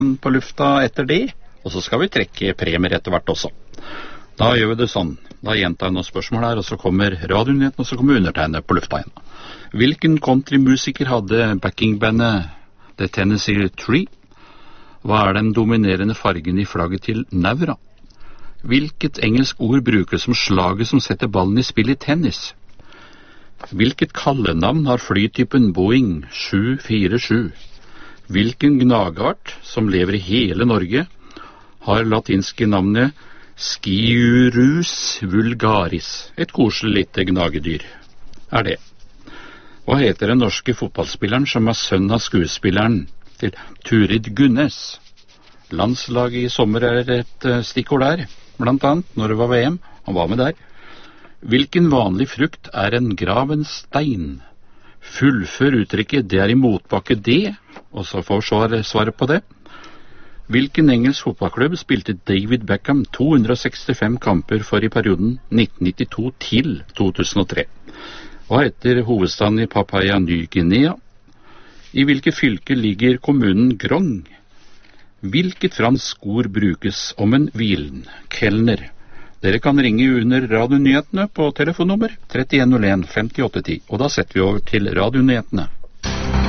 på lufta etter det, og så skal vi trekke premier etter hvert også. Da gjør vi det sånn. Da gjentar jeg noen spørsmål her, og så kommer radionyheten, og så kommer undertegnet på lufta igjen. Hvilken countrymusiker hadde backingbandet The Tennessee Tree? Hva er den dominerende fargen i flagget til Naura? Hvilket engelsk ord brukes som slaget som setter ballen i spill i tennis? Hvilket kallenavn har flytypen Boeing 747? Hvilken gnageart som lever i hele Norge har latinske navnet Sciurus vulgaris, et koselig lite gnagedyr? Er det? Hva heter den norske fotballspilleren som er sønn av skuespilleren til Turid Gunnes? Landslaget i sommer er et stikkord der, blant annet når det var VM. Han var med der. Hvilken vanlig frukt er en graven stein? Fullfør uttrykket 'det er i motbakke det', og så får svaret på det. Hvilken engelsk fotballklubb spilte David Beckham 265 kamper for i perioden 1992 til 2003? Hva heter hovedstaden i Papua Ny-Guinea? I hvilke fylke ligger kommunen Grong? Hvilket fransk ord brukes om en vinkelner? Dere kan ringe under radionyhetene på telefonnummer 3101 5810, og da setter vi over til radionyhetene.